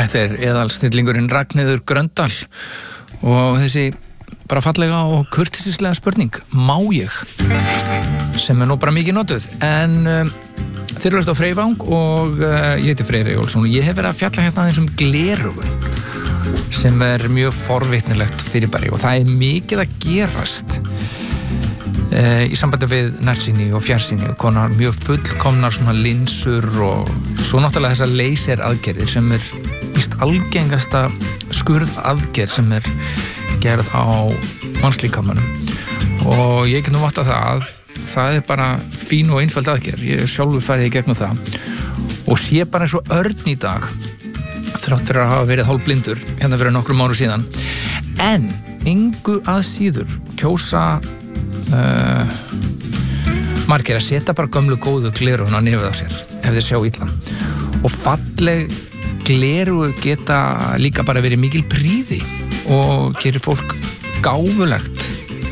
Þetta eðalsnillingurinn Ragnheiður Gröndal og þessi bara fallega og kurteisislega spurning, má ég? Sem nú bara mikið notuð, en þeir eru á Freyvang og ég heiti Freyr Eyjólfsson og ég hef verið að fjalla hérna aðeins gleraugun sem mjög forvitnilegt fyrirbæri og það mikið að gerast í sambandi við nærsýni og fjarsýni og konar mjög fullkomnar svona linsur og svo náttúrulega þessar laser-aðgerðir sem víst algengasta skurðaðgerð sem gerð á mannslíkamanum og ég get nú votta það það bara fín og einföld aðgerð ég sjálfur farið í gegnum það og sé bara eins og örn í dag þrátt fyrir að hafa verið hálfblindur hérna fyrir nokkrum árum síðan en engu að síður kjósa margir að setja bara gömlu góðu gleraugun á nefið á sér ef þeir sjá illa og falleg gleraugu geta líka bara verið mikil prýði og gerir fólk gáfulegt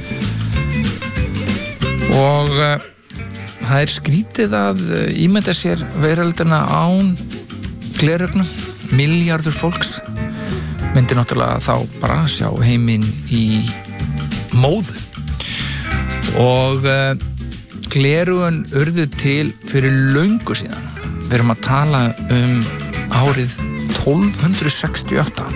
og það skrítið að ímynda sér veröldina án gleraugna milljarður fólks myndi náttúrulega þá bara sjá heiminn í móðu og gleraugun urðu til fyrir löngu síðan við erum að tala árið 1268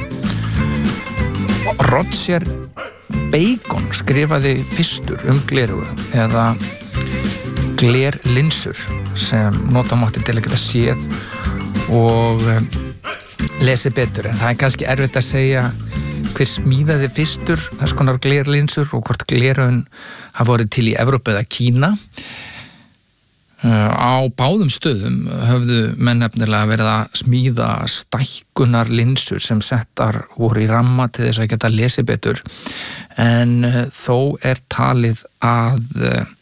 Roger Bacon skrifaði fyrstur gleraugu eða glerlinsur sem nota mátti til að geta séð og lesi betur en það kannski erfitt að segja hver smíðaði fyrstur þess konar glerlinsur og hvort gleraugun hafa vorið til í Evrópu eða Kína á báðum stöðum höfðu menn nefnilega verið að smíða stækkunar linsur sem settar voru í ramma til þess að geta lesið betur en þó talið að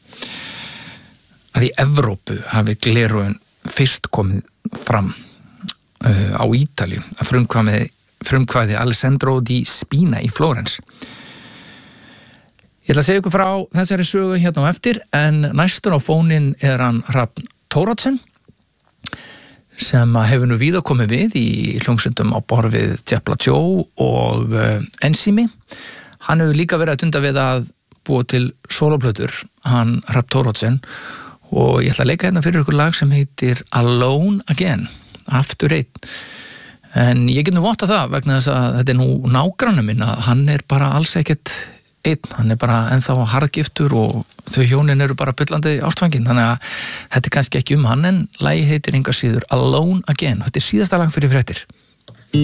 í Evrópu hafi gleraugun fyrst komið fram á Ítalíu að frumkvæði Alessandro di Spina í Flórens. Ég ætla að segja ykkur frá þessari sögu hérna á eftir en næstur á fóninn hann Hrafn Thoroddsen sem hefur nú víða komið við í hljómsveitum á borð við Djapla Joe og Ensími. Hann hefur líka verið að dunda við að búa til soloplötur, hann Hrafn Thoroddsen og ég ætla að leika hérna fyrir ykkur lag sem heitir Alone Again, aftur einn. En ég get nú votta það vegna þess að þetta nú nágranni minn að hann bara alls ekkert einn, hann bara ennþá harðgiftur og þau hjónin eru bara bullandi ástfangin, þannig að þetta kannski ekki hann en lagið heitir engar síður Alone Again, þetta síðasta lag fyrir fréttir.